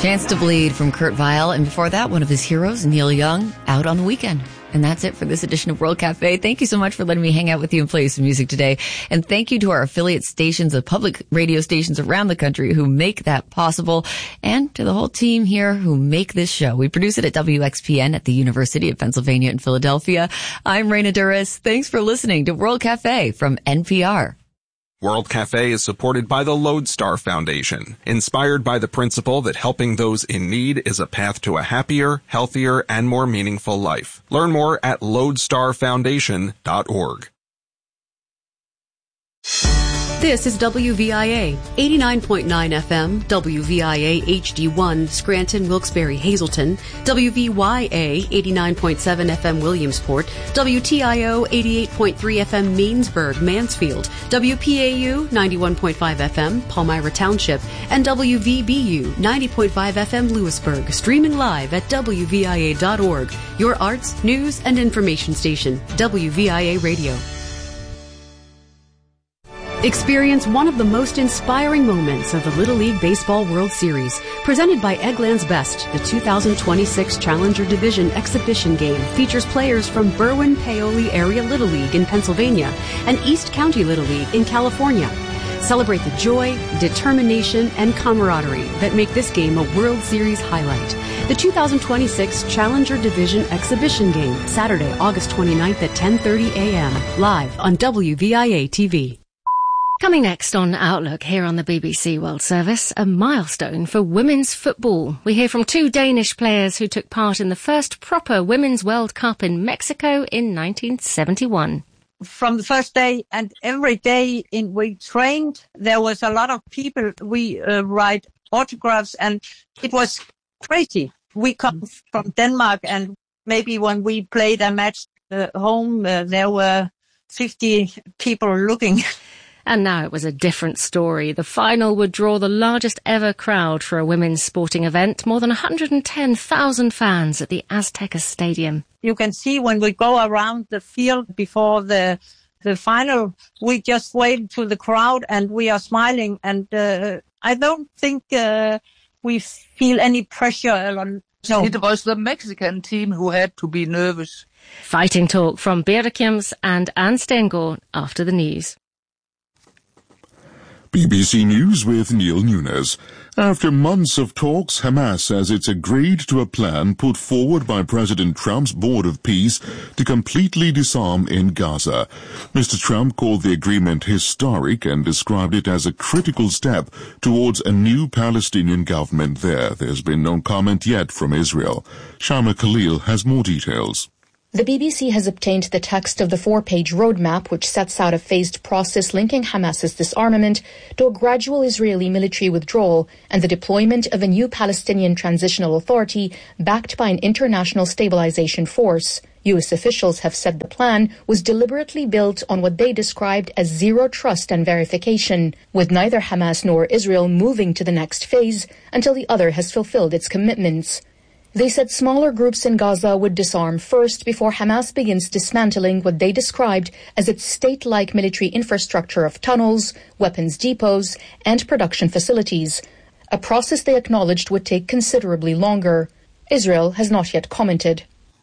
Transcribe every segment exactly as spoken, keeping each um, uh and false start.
Chance to Bleed from Kurt Weill, and before that, one of his heroes, Neil Young, Out on the Weekend. And that's it for this edition of World Cafe. Thank you so much for letting me hang out with you and play you some music today. And thank you to our affiliate stations, the public radio stations around the country who make that possible, and to the whole team here who make this show. We produce it at W X P N at the University of Pennsylvania in Philadelphia. I'm Raina Duras. Thanks for listening to World Cafe from N P R. World Cafe is supported by the Lodestar Foundation, inspired by the principle that helping those in need is a path to a happier, healthier, and more meaningful life. Learn more at lodestar foundation dot org. This is W V I A, eighty-nine point nine F M, W V I A H D one, Scranton, Wilkes-Barre, Hazleton, W V Y A, eighty-nine point seven F M, Williamsport, W T I O, eighty-eight point three F M, Mainsburg, Mansfield, W P A U, ninety-one point five F M, Palmyra Township, and W V B U, ninety point five F M, Lewisburg, streaming live at W V I A dot org, your arts, news, and information station, W V I A Radio. Experience one of the most inspiring moments of the Little League Baseball World Series. Presented by Eggland's Best, the two thousand twenty-six Challenger Division exhibition game features players from Berwyn-Paoli Area Little League in Pennsylvania and East County Little League in California. Celebrate the joy, determination, and camaraderie that make this game a World Series highlight. The two thousand twenty-six Challenger Division exhibition game, Saturday, August twenty-ninth at ten thirty a.m. live on W V I A T V. Coming next on Outlook here on the B B C World Service, a milestone for women's football. We hear from two Danish players who took part in the first proper Women's World Cup in Mexico in nineteen seventy-one. From the first day and every day in we trained, there was a lot of people. We uh, write autographs and it was crazy. We come from Denmark and maybe when we played a match uh, home, uh, there were fifty people looking. And now it was a different story. The final would draw the largest ever crowd for a women's sporting event, more than one hundred ten thousand fans at the Azteca Stadium. You can see when we go around the field before the the final, we just wave to the crowd and we are smiling. And uh, I don't think uh, we feel any pressure on. No. It was the Mexican team who had to be nervous. Fighting talk from Beate Kjems and Anne Stengård after the news. B B C News with Neil Nunes. After months of talks, Hamas says it's agreed to a plan put forward by President Trump's Board of Peace to completely disarm in Gaza. Mister Trump called the agreement historic and described it as a critical step towards a new Palestinian government there. There's been no comment yet from Israel. Sharma Khalil has more details. The B B C has obtained the text of the four-page roadmap which sets out a phased process linking Hamas's disarmament to a gradual Israeli military withdrawal and the deployment of a new Palestinian transitional authority backed by an international stabilization force. U S officials have said the plan was deliberately built on what they described as zero trust and verification, with neither Hamas nor Israel moving to the next phase until the other has fulfilled its commitments. They said smaller groups in Gaza would disarm first before Hamas begins dismantling what they described as its state-like military infrastructure of tunnels, weapons depots, and production facilities, a process they acknowledged would take considerably longer. Israel has not yet commented.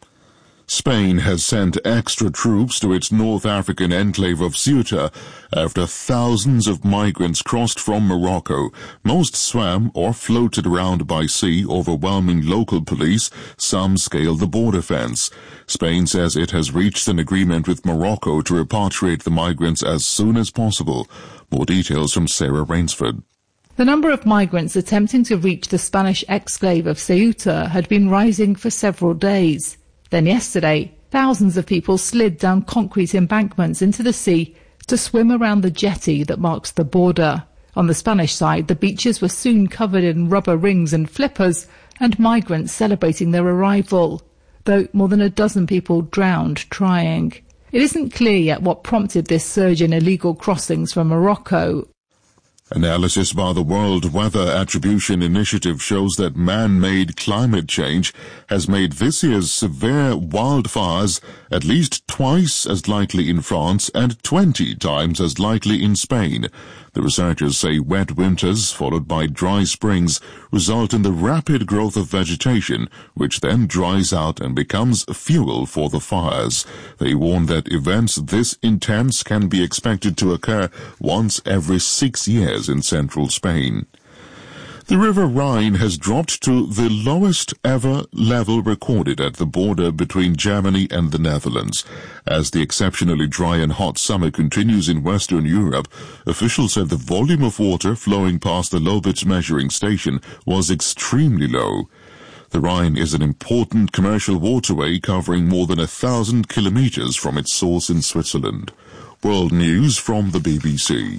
Spain has sent extra troops to its North African enclave of Ceuta after thousands of migrants crossed from Morocco. Most swam or floated around by sea, overwhelming local police. Some scaled the border fence. Spain says it has reached an agreement with Morocco to repatriate the migrants as soon as possible. More details from Sarah Rainsford. The number of migrants attempting to reach the Spanish exclave of Ceuta had been rising for several days. Then yesterday, thousands of people slid down concrete embankments into the sea to swim around the jetty that marks the border. On the Spanish side, the beaches were soon covered in rubber rings and flippers, and migrants celebrating their arrival, though more than a dozen people drowned trying. It isn't clear yet what prompted this surge in illegal crossings from Morocco. Analysis by the World Weather Attribution Initiative shows that man-made climate change has made this year's severe wildfires at least twice as likely in France and twenty times as likely in Spain. The researchers say wet winters followed by dry springs result in the rapid growth of vegetation, which then dries out and becomes fuel for the fires. They warn that events this intense can be expected to occur once every six years in central Spain. The River Rhine has dropped to the lowest ever level recorded at the border between Germany and the Netherlands. As the exceptionally dry and hot summer continues in Western Europe, officials said the volume of water flowing past the Lobitz measuring station was extremely low. The Rhine is an important commercial waterway covering more than a thousand kilometers from its source in Switzerland. World News from the B B C.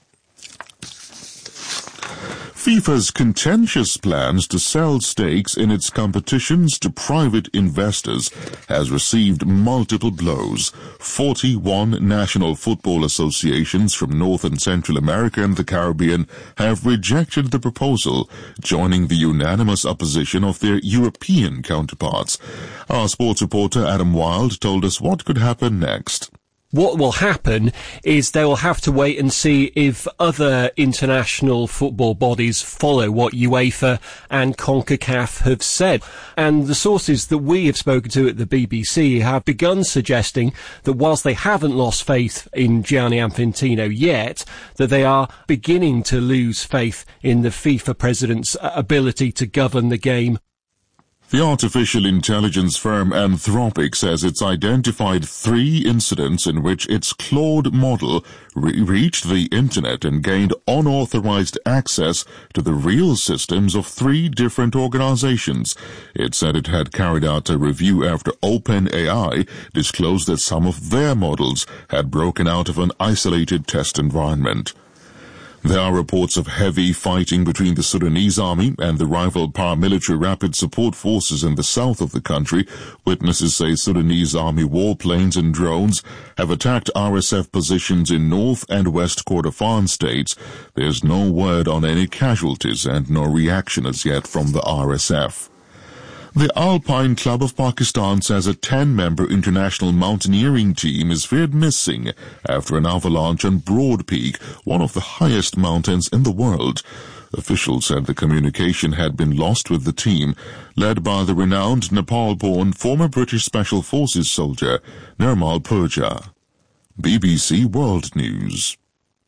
FIFA's contentious plans to sell stakes in its competitions to private investors has received multiple blows. forty-one national football associations from North and Central America and the Caribbean have rejected the proposal, joining the unanimous opposition of their European counterparts. Our sports reporter Adam Wilde told us what could happen next. What will happen is they will have to wait and see if other international football bodies follow what UEFA and CONCACAF have said. And the sources that we have spoken to at the B B C have begun suggesting that whilst they haven't lost faith in Gianni Infantino yet, that they are beginning to lose faith in the FIFA president's ability to govern the game. The artificial intelligence firm Anthropic says it's identified three incidents in which its Claude model re- reached the internet and gained unauthorized access to the real systems of three different organizations. It said it had carried out a review after OpenAI disclosed that some of their models had broken out of an isolated test environment. There are reports of heavy fighting between the Sudanese army and the rival paramilitary rapid support forces in the south of the country. Witnesses say Sudanese army warplanes and drones have attacked R S F positions in North and West Kordofan states. There's no word on any casualties and no reaction as yet from the R S F. The Alpine Club of Pakistan says a ten-member international mountaineering team is feared missing after an avalanche on Broad Peak, one of the highest mountains in the world. Officials said the communication had been lost with the team, led by the renowned Nepal-born former British Special Forces soldier Nirmal Purja. B B C World News.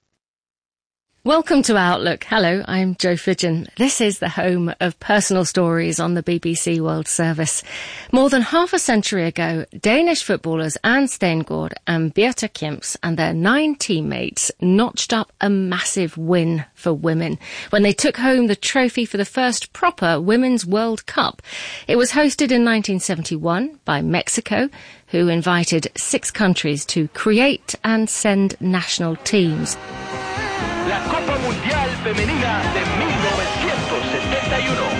Welcome to Outlook. Hello, I'm Jo Fidgen. This is the home of personal stories on the B B C World Service. More than half a century ago, Danish footballers Anne Steengård and Birthe Kjemps and their nine teammates notched up a massive win for women when they took home the trophy for the first proper Women's World Cup. It was hosted in nineteen seventy-one by Mexico, who invited six countries to create and send national teams. La Copa Mundial Femenina de mil novecientos setenta y uno.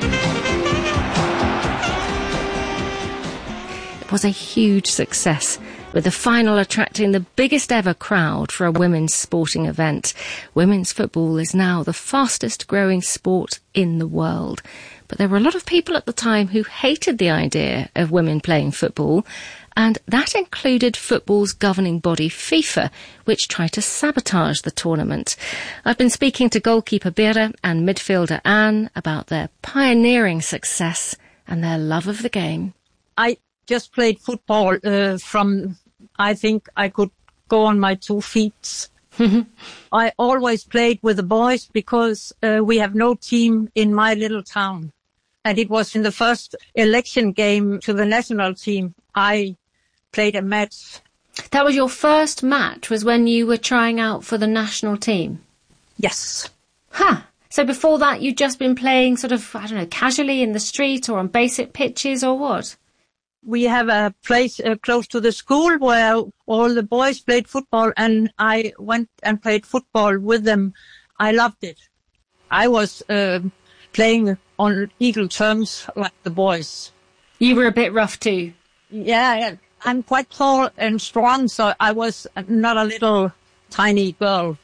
It was a huge success, with the final attracting the biggest ever crowd for a women's sporting event. Women's football is now the fastest growing sport in the world. But there were a lot of people at the time who hated the idea of women playing football, and that included football's governing body FIFA, which tried to sabotage the tournament. I've been speaking to goalkeeper Birthe and midfielder Anne about their pioneering success and their love of the game. I just played football uh, from, I think I could go on my two feet. I always played with the boys because uh, we have no team in my little town. And it was in the first election game to the national team. I played a match. That was your first match, was when you were trying out for the national team? Yes. Huh. So before that, you'd just been playing sort of, I don't know, casually in the street or on basic pitches or what? We have a place uh, close to the school where all the boys played football, and I went and played football with them. I loved it. I was uh, playing on equal terms like the boys. You were a bit rough too? Yeah, I'm quite tall and strong, so I was not a little tiny girl.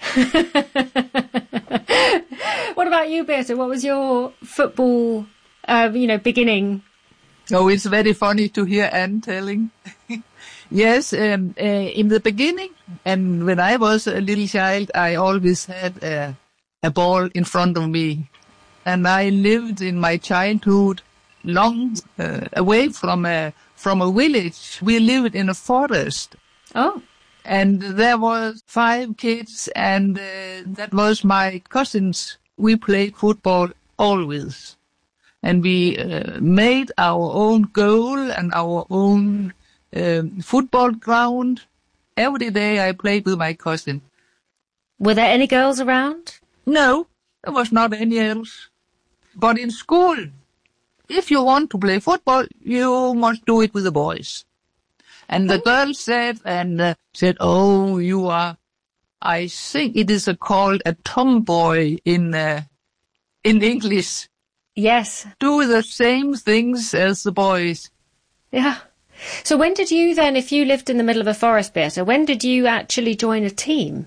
What about you, Birthe? What was your football, uh, you know, beginning? Oh, it's very funny to hear Anne telling. Yes, um, uh, in the beginning, and when I was a little child, I always had a, a ball in front of me. And I lived in my childhood long uh, away from a, from a village. We lived in a forest. Oh. And there was five kids, and uh, that was my cousins. We played football always. And we uh, made our own goal and our own um, football ground. Every day I played with my cousin. Were there any girls around? No, there was not any else. But in school, if you want to play football, you must do it with the boys. And the girls said, and uh, said, oh, you are, I think it is a, called a tomboy in uh, in English. Yes. Do the same things as the boys. Yeah. So when did you then, if you lived in the middle of a forest, Beata, when did you actually join a team?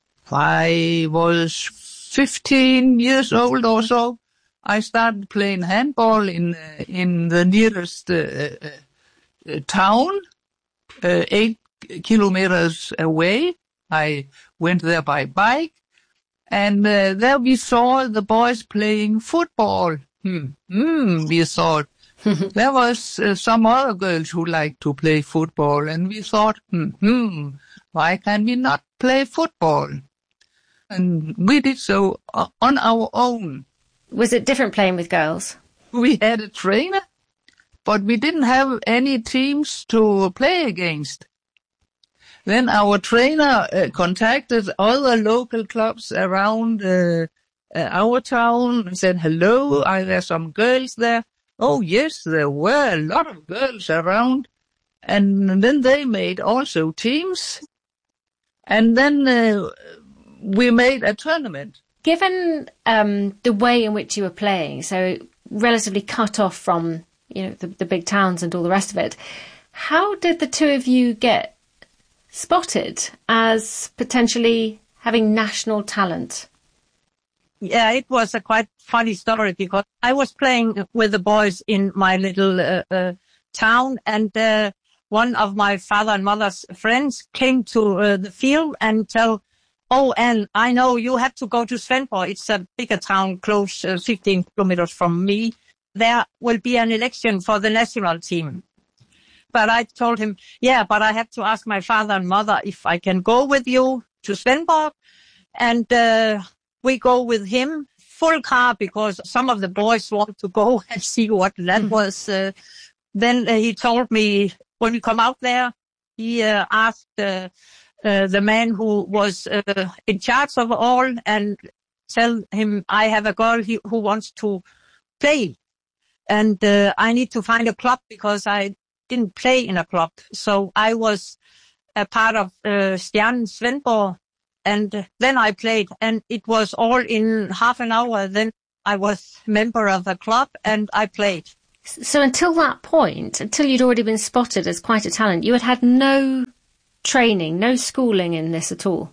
I was fifteen years old or so. I started playing handball in uh, in the nearest uh, uh, town, uh, eight kilometers away. I went there by bike, and uh, there we saw the boys playing football. Hmm, hmm we thought. There was uh, some other girls who liked to play football, and we thought, hmm, hmm, why can we not play football? And we did so uh, on our own. Was it different playing with girls? We had a trainer, but we didn't have any teams to play against. Then our trainer uh, contacted other local clubs around uh, uh, our town and said, hello, are there some girls there? Oh, yes, there were a lot of girls around. And then they made also teams. And then uh, we made a tournament. Given um, the way in which you were playing, so relatively cut off from, you know, the, the big towns and all the rest of it, how did the two of you get spotted as potentially having national talent? Yeah, it was a quite funny story because I was playing with the boys in my little uh, uh, town, and uh, one of my father and mother's friends came to uh, the field and tell, oh, Anne, I know you have to go to Svendborg. It's a bigger town close, uh, fifteen kilometers from me. There will be an election for the national team. But I told him, yeah, but I have to ask my father and mother if I can go with you to Svendborg. And uh, we go with him, full car, because some of the boys want to go and see what that mm. was. Uh, then uh, he told me, when we come out there, he uh, asked uh, uh, the man who was uh, in charge of all and tell him, I have a girl he, who wants to play. And uh, I need to find a club because I didn't play in a club. So I was a part of uh, Stjernen Svendborg. And then I played, and it was all in half an hour. Then I was member of the club, and I played. So until that point, until you'd already been spotted as quite a talent, you had had no training, no schooling in this at all?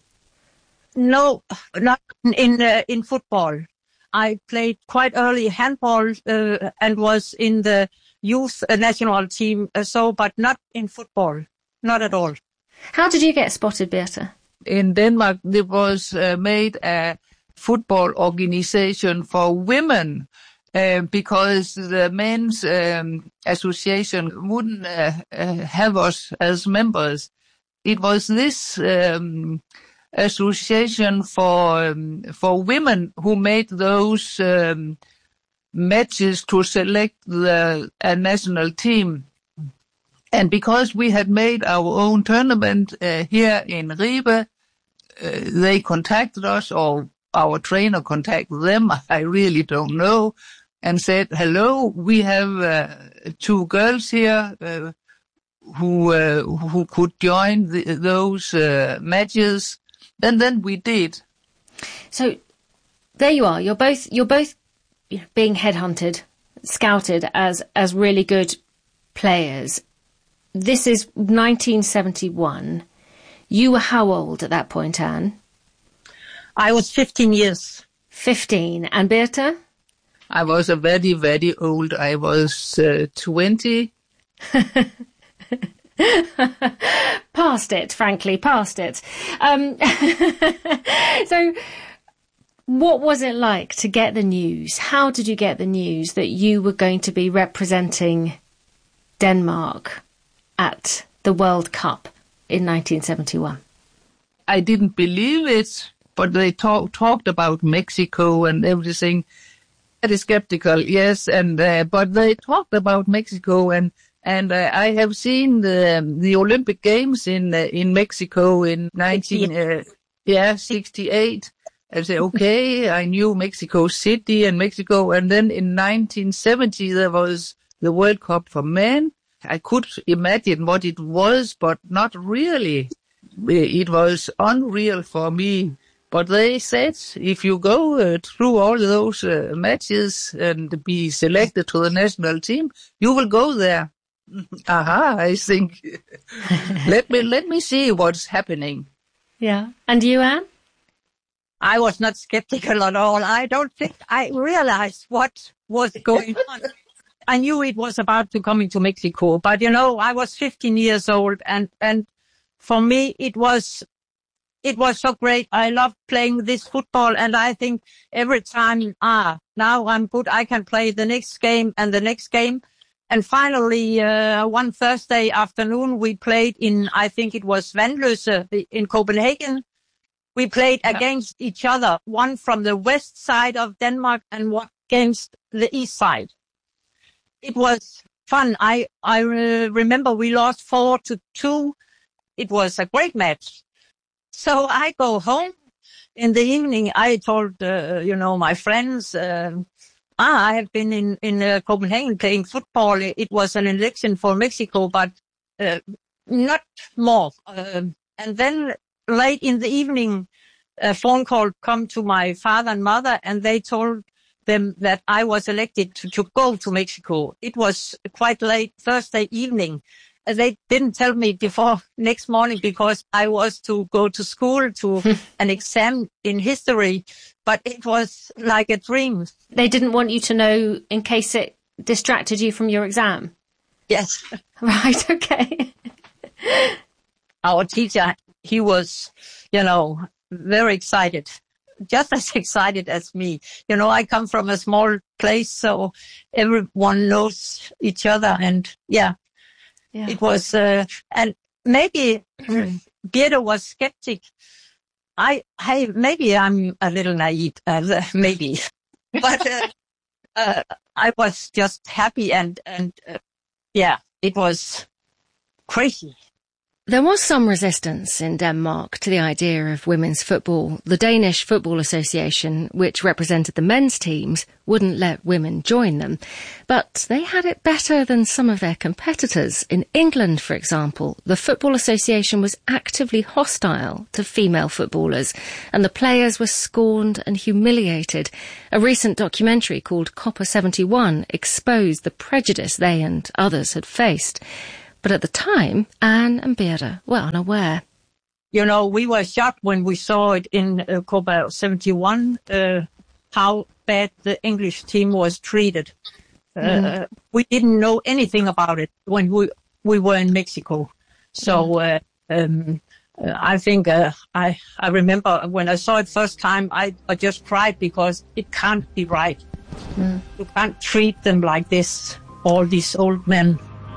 No, not in uh, in football. I played quite early handball uh, and was in the youth uh, national team, uh, so, but not in football, not at all. How did you get spotted, Beata? In Denmark, there was uh, made a football organization for women uh, because the men's um, association wouldn't uh, uh, have us as members. It was this um, association for um, for women who made those um, matches to select the a national team. And because we had made our own tournament uh, here in Ribe, uh, they contacted us, or our trainer contacted them, I really don't know, and said, hello, we have uh, two girls here uh, who uh, who could join the, those uh, matches. And then we did. So there you are. You're both you're both being headhunted, scouted as as really good players. This is nineteen seventy-one. You were how old at that point, Anne? I was fifteen years. fifteen. And Beata? I was a very, very old. I was uh, twenty. Past it, frankly, past it. Um, so what was it like to get the news? How did you get the news that you were going to be representing Denmark at the World Cup in nineteen seventy-one? I didn't believe it, but they talk, talked about Mexico and everything. Very skeptical, yes, and uh, but they talked about Mexico, and and uh, I have seen the the Olympic Games in uh, in Mexico in nineteen uh, yeah sixty-eight. I say okay, I knew Mexico City and Mexico, and then in nineteen seventy there was the World Cup for men. I could imagine what it was, but not really. It was unreal for me. But they said, if you go uh, through all those uh, matches and be selected to the national team, you will go there. Aha, I think. let me let me see what's happening. Yeah. And you, Anne? I was not skeptical at all. I don't think I realized what was going on. I knew it was about to come into Mexico, but you know, I was fifteen years old, and, and for me, it was, it was so great. I loved playing this football, and I think every time, ah, now I'm good, I can play the next game and the next game. And finally, uh, one Thursday afternoon, we played in, I think it was Vandløse in Copenhagen. We played yeah. against each other, one from the west side of Denmark and one against the east side. It was fun. I, I uh, remember we lost four to two. It was a great match. So I go home in the evening. I told, uh, you know, my friends, uh, ah, I have been in, in uh, Copenhagen playing football. It was an election for Mexico, but uh, not more. Uh, and then late in the evening, a phone call come to my father and mother, and they told them that I was elected to, to go to Mexico. It was quite late Thursday evening. They didn't tell me before next morning because I was to go to school to an exam in history, but it was like a dream. They didn't want you to know in case it distracted you from your exam? Yes. Right, okay. Our teacher, he was, you know, very excited, just as excited as me. You know, I come from a small place, so everyone knows each other, and yeah. Yeah. It was, uh, and maybe Birthe was skeptic. I, hey, maybe I'm a little naive, uh, maybe, but uh, uh, I was just happy, and and uh, yeah, it was crazy. There was some resistance in Denmark to the idea of women's football. The Danish Football Association, which represented the men's teams, wouldn't let women join them. But they had it better than some of their competitors. In England, for example, the Football Association was actively hostile to female footballers, and the players were scorned and humiliated. A recent documentary called Copper seventy-one exposed the prejudice they and others had faced. But at the time, Anne and Birthe were unaware. You know, we were shocked when we saw it in uh, Copper seventy-one, uh, how bad the English team was treated. Uh, mm. We didn't know anything about it when we, we were in Mexico. So uh, um, uh, I think uh, I, I remember when I saw it first time, I, I just cried because it can't be right. Mm. You can't treat them like this, all these old men.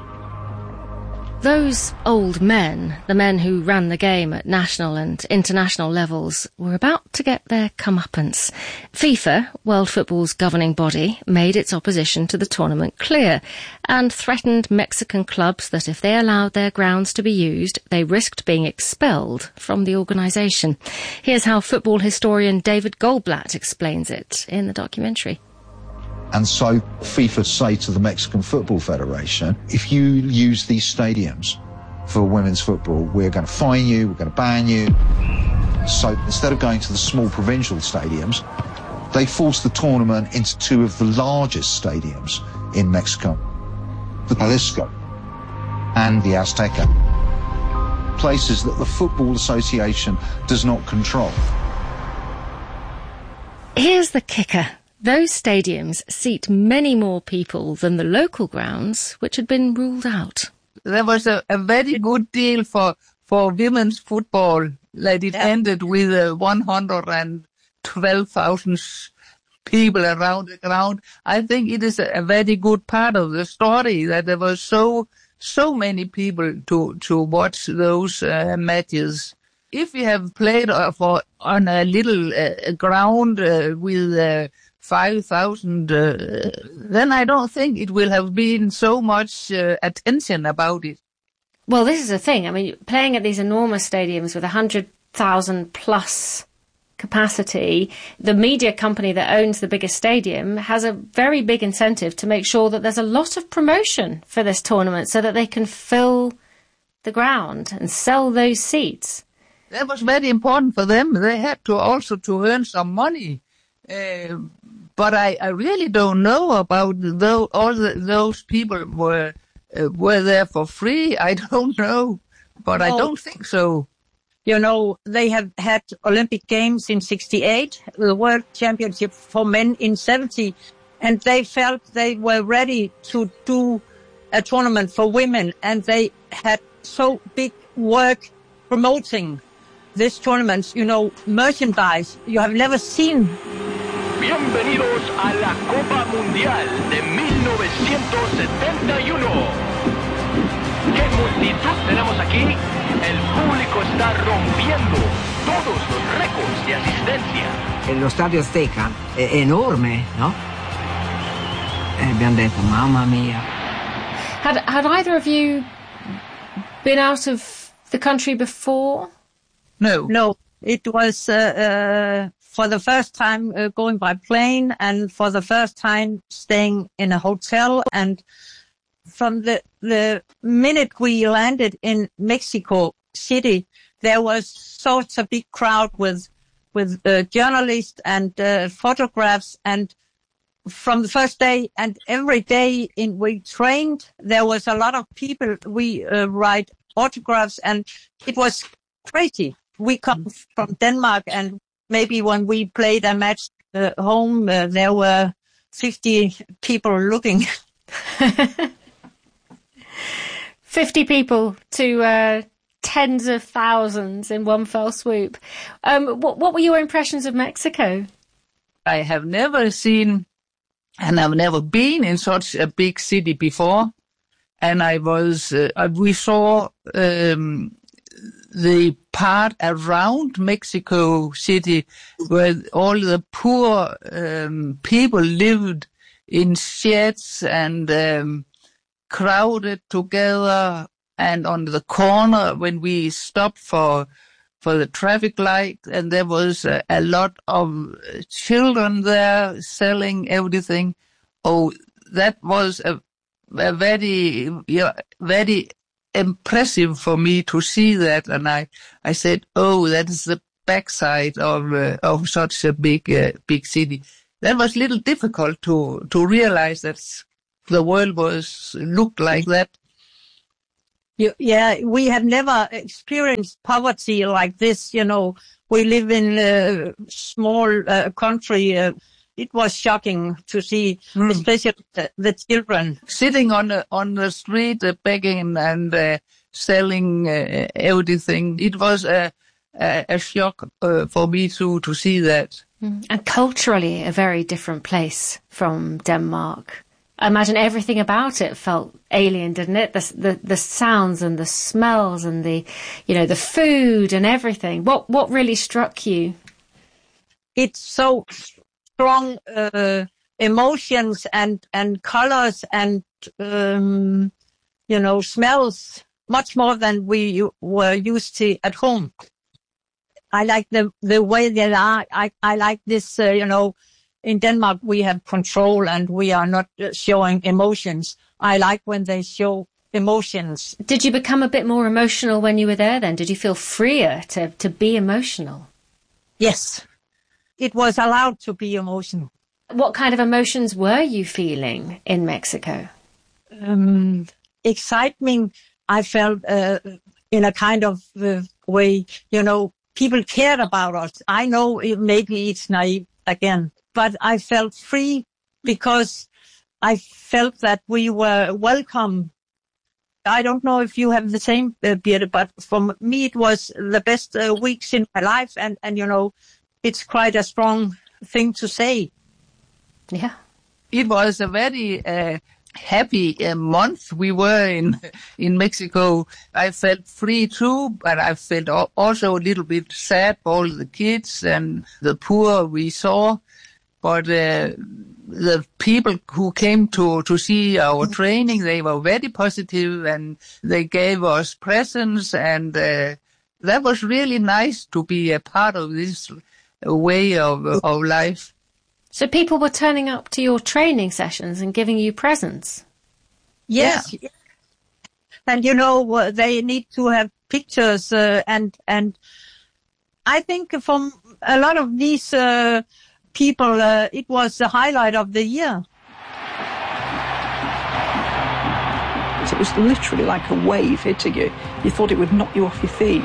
Those old men, the men who ran the game at national and international levels, were about to get their comeuppance. FIFA, World Football's governing body, made its opposition to the tournament clear and threatened Mexican clubs that if they allowed their grounds to be used, they risked being expelled from the organisation. Here's how football historian David Goldblatt explains it in the documentary. And so FIFA say to the Mexican Football Federation, if you use these stadiums for women's football, we're going to fine you, we're going to ban you. So instead of going to the small provincial stadiums, they forced the tournament into two of the largest stadiums in Mexico, the Jalisco and the Azteca, places that the Football Association does not control. Here's the kicker. Those stadiums seat many more people than the local grounds, which had been ruled out. there was a, a very good deal for, for women's football. Like it yeah. ended with uh, one hundred twelve thousand people around the ground. I think it is a, a very good part of the story that there were so so many people to to watch those uh, matches. If we have played uh, for on a little uh, ground uh, with uh, five thousand, uh, then I don't think it will have been so much uh, attention about it. Well, this is the thing. I mean, playing at these enormous stadiums with one hundred thousand plus capacity, the media company that owns the biggest stadium has a very big incentive to make sure that there's a lot of promotion for this tournament so that they can fill the ground and sell those seats. That was very important for them. They had to also to earn some money. Uh, but I, I really don't know about those, all the, those people were uh, were there for free. I don't know, but no. I don't think so. You know, they have had Olympic Games in sixty-eight, the World Championship for men in seventy, and they felt they were ready to do a tournament for women, and they had so big work promoting this tournament, you know, merchandise you have never seen. Bienvenidos a la Copa Mundial de mil novecientos setenta y uno. ¡Qué multitud tenemos aquí! El público está rompiendo todos los récords de asistencia. Lo Stadio Azteca è enorme, no? E abbiamo detto, mamma mia. Had, had either of you been out of the country before? No. No, it was uh, uh, for the first time uh, going by plane and for the first time staying in a hotel. And from the, the minute we landed in Mexico City, there was such a big crowd with with uh, journalists and uh, photographs. And from the first day and every day in we trained, there was a lot of people. We uh, write autographs, and it was crazy. We come from Denmark, and maybe when we played a match uh, home, uh, there were fifty people looking. fifty people to uh, tens of thousands in one fell swoop. Um, what, what were your impressions of Mexico? I have never seen, and I've never been in such a big city before. And I was, uh, we saw um, the part around Mexico City where all the poor um, people lived in sheds and um, crowded together, and on the corner when we stopped for for the traffic light, and there was a, a lot of children there selling everything. Oh, that was a, a very, yeah, very impressive for me to see that, and I, I said, oh, that is the backside of uh, of such a big uh, big city. That was a little difficult to to realize that the world was looked like that. You, yeah, we have never experienced poverty like this. You know, we live in a small uh, country. Uh, it was shocking to see, mm. especially the, the children sitting on the, on the street uh, begging and uh, selling uh, everything. It was a a, a shock uh, for me to to see that. Mm. And culturally, a very different place from Denmark. I imagine everything about it felt alien, didn't it? The, the the sounds and the smells and the, you know, the food and everything. What what really struck you? It's so strong uh, emotions and and colors and um, you know, smells, much more than we were used to at home. I like the the way they are. I I like this. Uh, you know. In Denmark, we have control and we are not showing emotions. I like when they show emotions. Did you become a bit more emotional when you were there then? Did you feel freer to, to be emotional? Yes. It was allowed to be emotional. What kind of emotions were you feeling in Mexico? Um, excitement, I felt uh, in a kind of uh, way, you know, people cared about us. I know it, maybe it's naive again. But I felt free because I felt that we were welcome I don't know if you have the same, uh, Birte, but for me it was the best uh, weeks in my life. And, and, you know, it's quite a strong thing to say. Yeah. It was a very uh, happy uh, month we were in in Mexico. I felt free too, but I felt also a little bit sad for all the kids and the poor we saw. But uh, the people who came to, to see our training, they were very positive and they gave us presents, and uh, that was really nice to be a part of this way of, of life. So people were turning up to your training sessions and giving you presents? Yes. Yeah. And, you know, they need to have pictures uh, and, and I think from a lot of these uh, people, uh, it was the highlight of the year. It was literally like a wave hitting you. You thought it would knock you off your feet.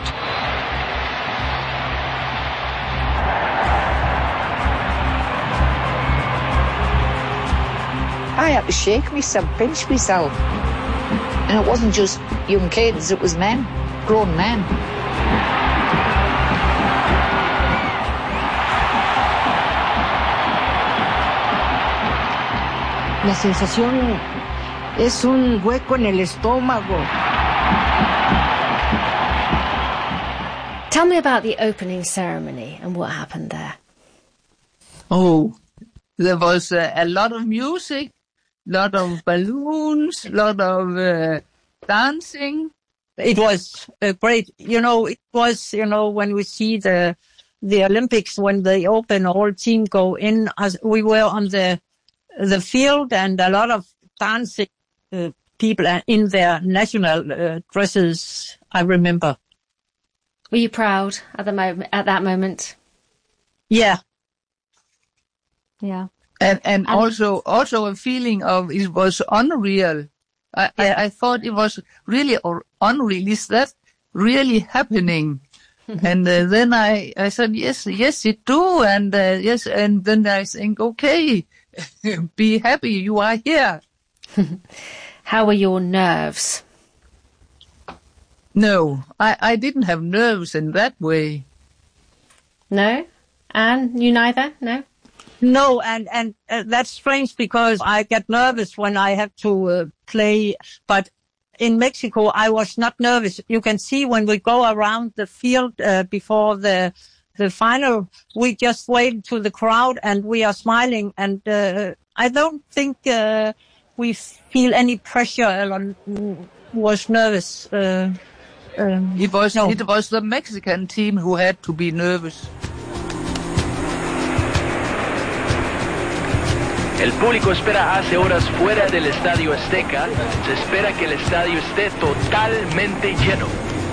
I had to shake myself, pinch myself. And it wasn't just young kids, it was men, grown men. La sensación es un hueco en el estómago. Tell me about the opening ceremony and what happened there. Oh, there was uh, a lot of music, lot of balloons, lot of uh, dancing. It was uh, great. You know, it was, you know, when we see the the Olympics, when they open, all team go in, as we were on the the field, and a lot of dancing uh, people in their national uh, dresses, I remember. Were you proud at the moment, at that moment? Yeah. Yeah. And, and, and also, also a feeling of it was unreal. I, yeah. I, I thought it was really unreal. Is that really happening? And uh, then I, I said, yes, yes, it do. And uh, yes, and then I think, okay, be happy you are here. How were your nerves? No, I, I didn't have nerves in that way. No? Anne, you neither? No? No, and, and uh, that's strange because I get nervous when I have to uh, play, but in Mexico I was not nervous. You can see when we go around the field uh, before the the final, we just wave to the crowd and we are smiling, and uh, I don't think uh, we feel any pressure or was nervous. Uh, um, it was no. It was the Mexican team who had to be nervous. El público espera hace horas fuera del Estadio Azteca. Se espera que el estadio esté totalmente lleno.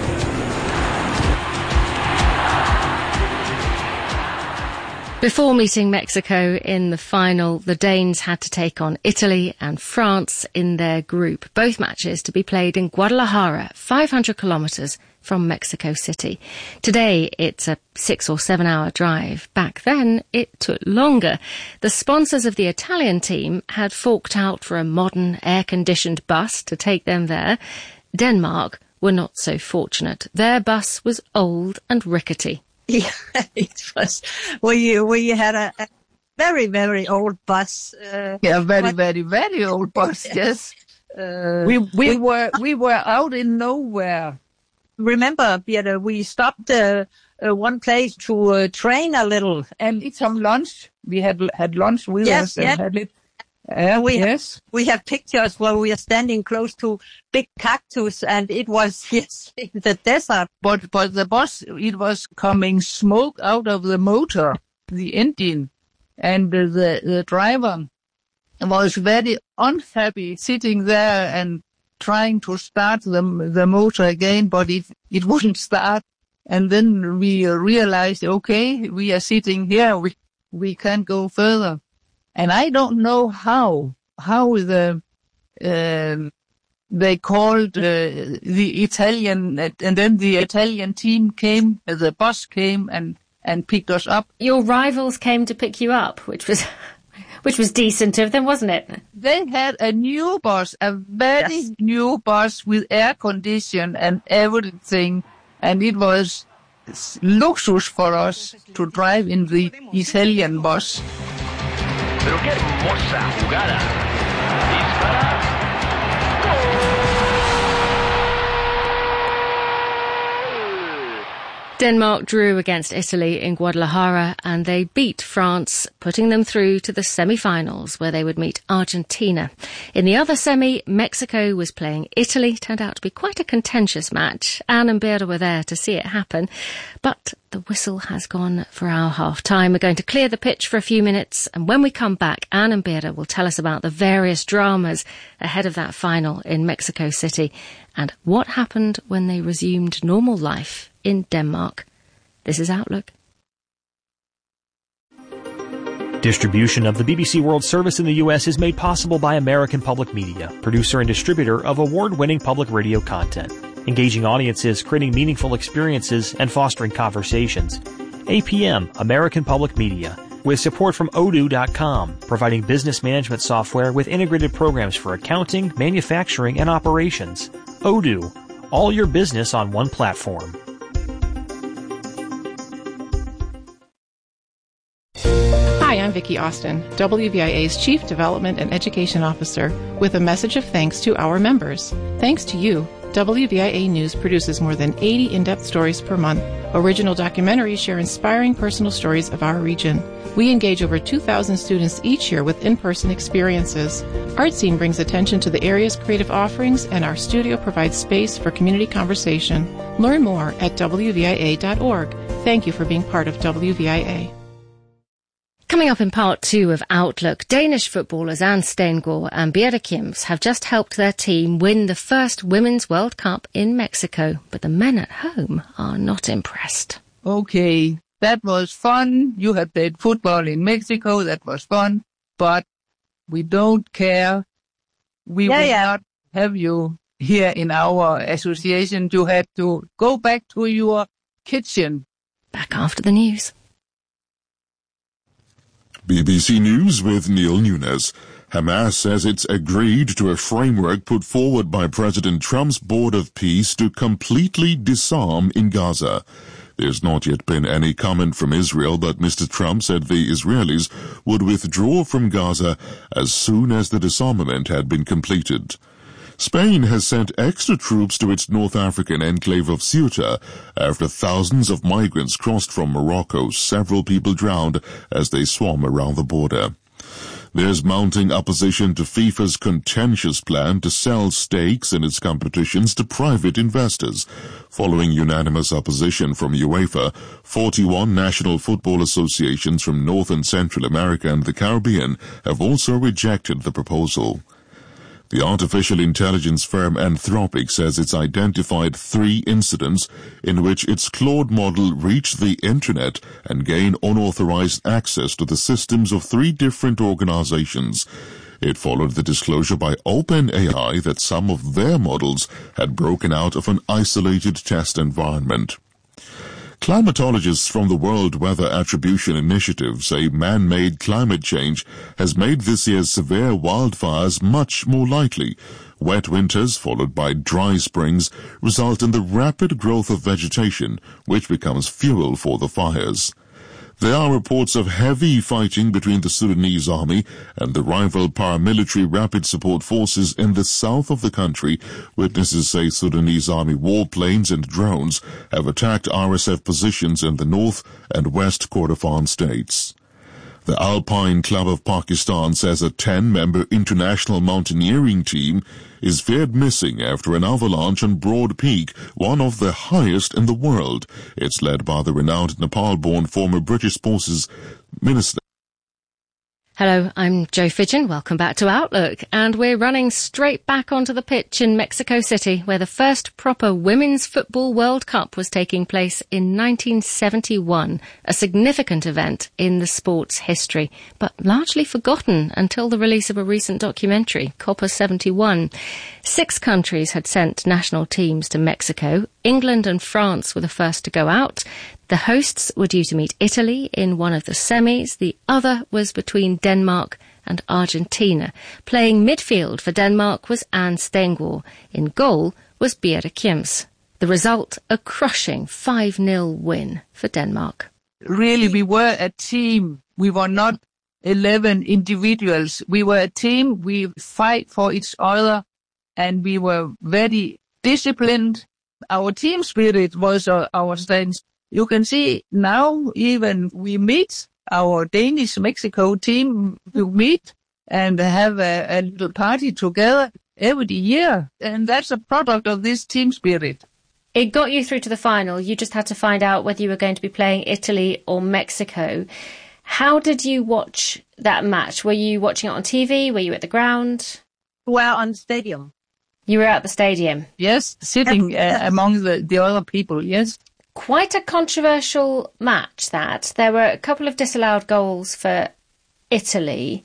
Before meeting Mexico in the final, the Danes had to take on Italy and France in their group. Both matches to be played in Guadalajara, five hundred kilometres from Mexico City. Today, it's a six or seven hour drive. Back then, it took longer. The sponsors of the Italian team had forked out for a modern air-conditioned bus to take them there. Denmark were not so fortunate. Their bus was old and rickety. Yeah, it was. We we had a, a very very old bus. Uh, yeah, very but, very very old bus. Yes, uh, we we, we were we were out in nowhere. Remember, Birte, we stopped uh, uh, one place to uh, train a little and eat some lunch. We had had lunch with yes, us. And yes. had it. Uh, we yes, have, we have pictures where we are standing close to big cactus, and it was yes in the desert. But but the bus, it was coming smoke out of the motor, the engine, and uh, the the driver was very unhappy sitting there and trying to start the the motor again, but it it wouldn't start. And then we realized, okay, we are sitting here, we we can't go further. And I don't know how, how the, uh, they called uh, the Italian, and then the Italian team came, the bus came and, and picked us up. Your rivals came to pick you up, which was, Which was decent of them, wasn't it? They had a new bus, a very yes. new bus with air condition and everything. And it was luxury for us to drive in the Italian bus. Pero qué hermosa jugada. Dispara. Denmark drew against Italy in Guadalajara and they beat France, putting them through to the semi-finals where they would meet Argentina. In the other semi, Mexico was playing Italy. Turned out to be quite a contentious match. Anne and Birda were there to see it happen. But the whistle has gone for our half-time. We're going to clear the pitch for a few minutes, and when we come back, Anne and Birda will tell us about the various dramas ahead of that final in Mexico City and what happened when they resumed normal life in Denmark. This is Outlook. Distribution of the B B C World Service in the U S is made possible by American Public Media, producer and distributor of award-winning public radio content, engaging audiences, creating meaningful experiences, and fostering conversations. A P M, American Public Media, with support from Odoo dot com, providing business management software with integrated programs for accounting, manufacturing, and operations. Odoo, all your business on one platform. Hi, I'm Vicki Austin, W V I A's Chief Development and Education Officer, with a message of thanks to our members. Thanks to you, W V I A News produces more than eighty in-depth stories per month. Original documentaries share inspiring personal stories of our region. We engage over two thousand students each year with in-person experiences. ArtScene brings attention to the area's creative offerings, and our studio provides space for community conversation. Learn more at W V I A dot org. Thank you for being part of W V I A. Coming up in part two of Outlook, Danish footballers Anne Stengård and Birda Kims have just helped their team win the first Women's World Cup in Mexico, but the men at home are not impressed. Okay, that was fun. You had played football in Mexico. That was fun, but we don't care. We yeah, will yeah. not have you here in our association. You had to go back to your kitchen. Back after the news. B B C News with Neil Nunes. Hamas says it's agreed to a framework put forward by President Trump's Board of Peace to completely disarm in Gaza. There's not yet been any comment from Israel, but Mister Trump said the Israelis would withdraw from Gaza as soon as the disarmament had been completed. Spain has sent extra troops to its North African enclave of Ceuta after thousands of migrants crossed from Morocco. Several people drowned as they swam around the border. There's mounting opposition to FIFA's contentious plan to sell stakes in its competitions to private investors. Following unanimous opposition from UEFA, forty-one national football associations from North and Central America and the Caribbean have also rejected the proposal. The artificial intelligence firm Anthropic says it's identified three incidents in which its Claude model reached the internet and gained unauthorized access to the systems of three different organizations. It followed the disclosure by OpenAI that some of their models had broken out of an isolated test environment. Climatologists from the World Weather Attribution Initiative say man-made climate change has made this year's severe wildfires much more likely. Wet winters, followed by dry springs, result in the rapid growth of vegetation, which becomes fuel for the fires. There are reports of heavy fighting between the Sudanese army and the rival paramilitary rapid support forces in the south of the country. Witnesses say Sudanese army warplanes and drones have attacked R S F positions in the north and west Kordofan states. The Alpine Club of Pakistan says a ten-member international mountaineering team is feared missing after an avalanche on Broad Peak, one of the highest in the world. It's led by the renowned Nepal-born former British Forces Minister. Hello, I'm Jo Fidgen. Welcome back to Outlook. And we're running straight back onto the pitch in Mexico City, where the first proper Women's Football World Cup was taking place in nineteen seventy-one, a significant event in the sport's history, but largely forgotten until the release of a recent documentary, Copa seventy-one. Six countries had sent national teams to Mexico. England and France were the first to go out. The hosts were due to meet Italy in one of the semis. The other was between Denmark and Argentina. Playing midfield for Denmark was Anne Stengård. In goal was Birthe Kjems. The result, a crushing five nil win for Denmark. Really, we were a team. We were not eleven individuals. We were a team. We fight for each other, and we were very disciplined. Our team spirit was uh, our strength. You can see now, even we meet our Danish-Mexico team, we meet and have a, a little party together every year. And that's a product of this team spirit. It got you through to the final. You just had to find out whether you were going to be playing Italy or Mexico. How did you watch that match? Were you watching it on T V? Were you at the ground? We were on the stadium. You were at the stadium? Yes, sitting uh, among the, the other people, yes. Quite a controversial match, that. There were a couple of disallowed goals for Italy.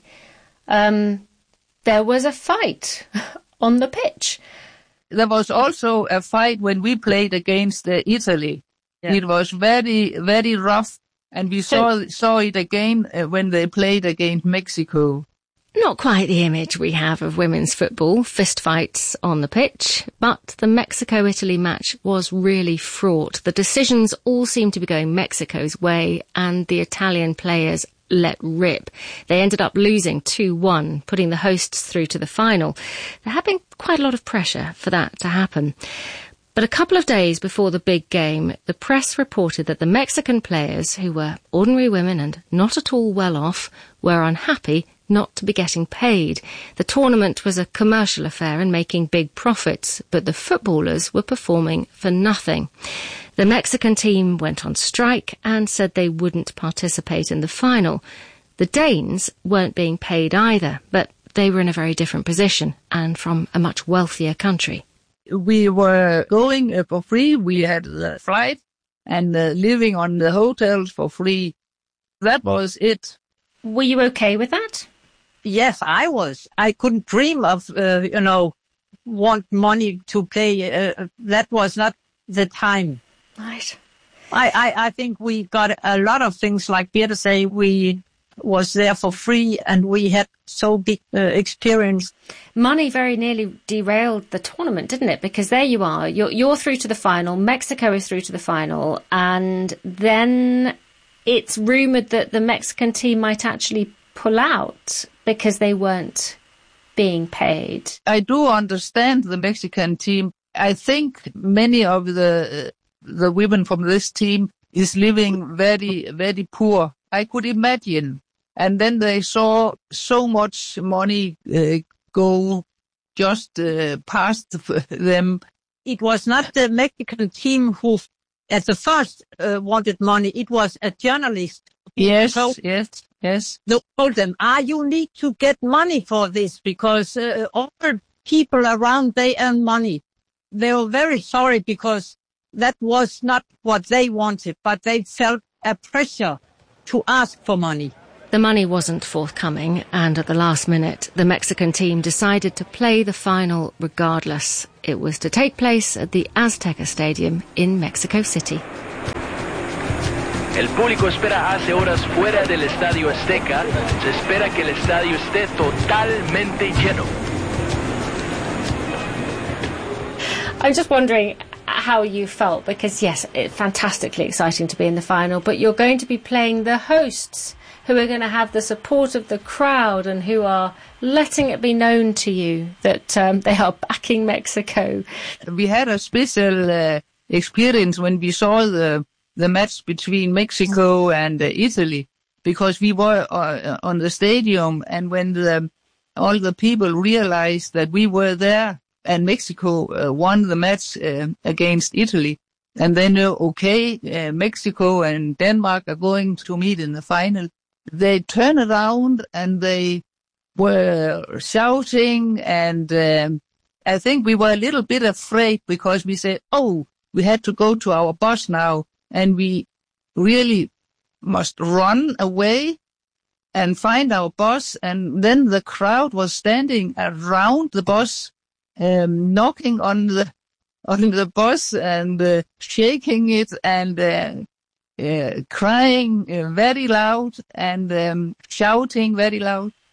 Um, there was a fight on the pitch. There was also a fight when we played against uh, Italy. Yeah. It was very, very rough, and we saw saw it again uh, when they played against Mexico. Not quite the image we have of women's football, fistfights on the pitch, but the Mexico-Italy match was really fraught. The decisions all seemed to be going Mexico's way, and the Italian players let rip. They ended up losing two one, putting the hosts through to the final. There had been quite a lot of pressure for that to happen. But a couple of days before the big game, the press reported that the Mexican players, who were ordinary women and not at all well off, were unhappy not to be getting paid. The tournament was a commercial affair and making big profits, but the footballers were performing for nothing. The Mexican team went on strike and said they wouldn't participate in the final. The Danes weren't being paid either, but they were in a very different position and from a much wealthier country. We were going uh, for free. We had the flight and uh, living on the hotels for free. That was it. Were you okay with that? Yes, I was. I couldn't dream of, uh, you know, want money to play. Uh, that was not the time. Right. I, I, I think we got a lot of things, like Birthe say, we was there for free and we had so big uh, experience. Money very nearly derailed the tournament, didn't it? Because there you are, you're, you're through to the final, Mexico is through to the final, and then it's rumoured that the Mexican team might actually pull out because they weren't being paid. I do understand the Mexican team. I think many of the the women from this team is living very, very poor. I could imagine. And then they saw so much money uh, go just uh, past them. It was not the Mexican team who at the first uh, wanted money. It was a journalist. Yes, told, yes, yes. They told them, ah, you need to get money for this because uh, all people around, they earn money. They were very sorry because that was not what they wanted, but they felt a pressure to ask for money. The money wasn't forthcoming, and at the last minute, the Mexican team decided to play the final regardless. It was to take place at the Azteca Stadium in Mexico City. El público espera hace horas fuera del Estadio Azteca. Se espera que el estadio esté totalmente lleno. I'm just wondering how you felt, because yes, it's fantastically exciting to be in the final, but you're going to be playing the hosts, who are going to have the support of the crowd and who are letting it be known to you that um, they are backing Mexico. We had a special uh, experience when we saw the the match between Mexico and uh, Italy, because we were uh, on the stadium, and when the, all the people realized that we were there and Mexico uh, won the match uh, against Italy, and they know, okay, uh, Mexico and Denmark are going to meet in the final, they turned around and they were shouting, and um, I think we were a little bit afraid because we said, oh, we had to go to our bus now, and we really must run away and find our bus. And then the crowd was standing around the bus, um, knocking on the on the bus and uh, shaking it and uh, uh, crying uh, very loud and um, shouting very loud.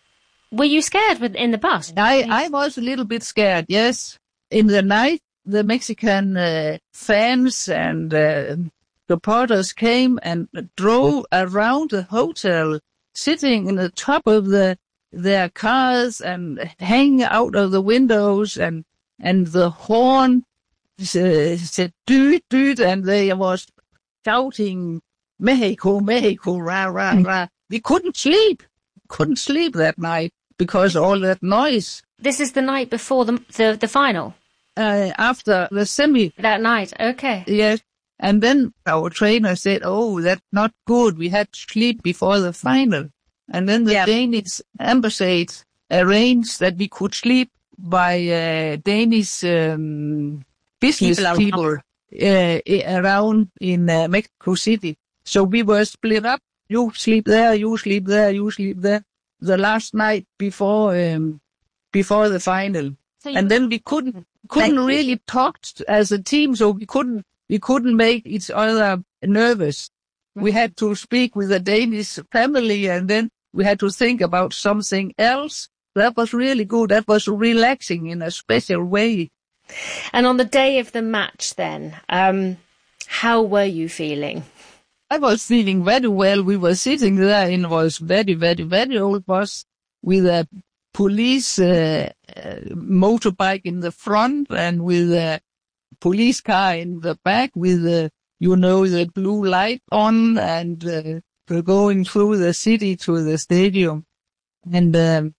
Were you scared with, in the bus? I, I was a little bit scared, yes. In the night, the Mexican uh, fans and uh, supporters came and drove around the hotel, sitting in the top of the their cars and hanging out of the windows, and and the horn uh, said "doot doot," and they was shouting "Mexico, Mexico, rah rah rah." We couldn't sleep, couldn't sleep that night because of all that noise. This is the night before the the, the final. Uh, after the semi that night, okay. Yes, and then our trainer said, "Oh, that's not good. We had to sleep before the final." And then the yeah. Danish embassy arranged that we could sleep by uh, Danish um, business people, people uh, around in uh, Mexico City. So we were split up. You sleep there, you sleep there, you sleep there. The last night before um, before the final, so and then we couldn't couldn't like, really talk as a team. So we couldn't we couldn't make each other nervous. Right. We had to speak with the Danish family, and then we had to think about something else. That was really good. That was relaxing in a special way. And on the day of the match then, um, how were you feeling? I was feeling very well. We were sitting there and it was very, very, very old bus with a police uh, uh, motorbike in the front and with a police car in the back with, uh, you know, the blue light on, and uh, we're going through the city to the stadium. And um,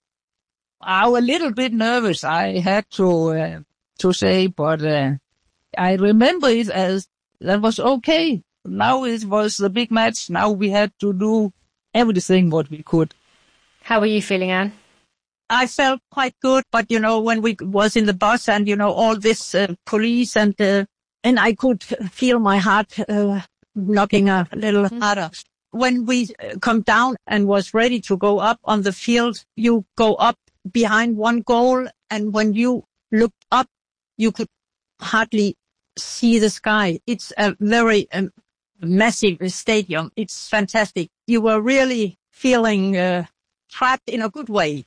I was a little bit nervous, I had to uh, to say, but uh, I remember it as that was okay. Now it was the big match. Now we had to do everything what we could. How were you feeling, Anne? I felt quite good, but, you know, when we was in the bus and, you know, all this uh, police and uh, and I could feel my heart uh, knocking a little mm-hmm. harder. When we come down and was ready to go up on the field, you go up behind one goal, and when you looked up, you could hardly see the sky. It's a very um, massive stadium. It's fantastic. You were really feeling uh, trapped in a good way.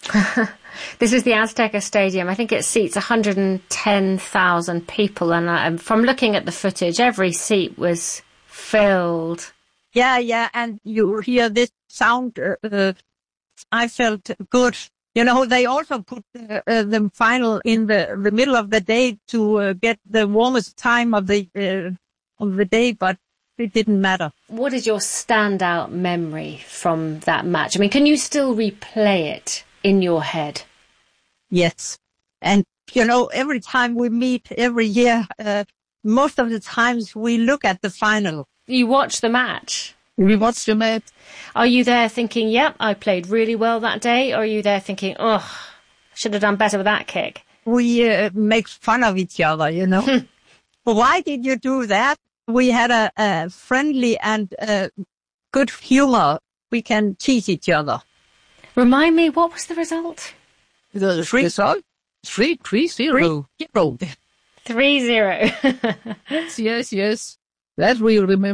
This is the Azteca Stadium. I think it seats one hundred ten thousand people, and uh, from looking at the footage, every seat was filled. Yeah, yeah, and you hear this sound. Uh, uh, I felt good. You know, they also put uh, uh, the final in the, the middle of the day to uh, get the warmest time of the uh, of the day, but it didn't matter. What is your standout memory from that match? I mean, can you still replay it in your head? Yes, and you know, every time we meet every year, uh, most of the times we look at the final. You watch the match. We watch the match. Are you there thinking, yep, I played really well that day? Or are you there thinking, oh, should have done better with that kick? We uh, make fun of each other, you know. Why did you do that? We had a, a friendly and uh, good humor. We can tease each other. Remind me, what was the result? The result? Three, three, zero. Three, zero. Three, zero. Yes, yes. That we remember.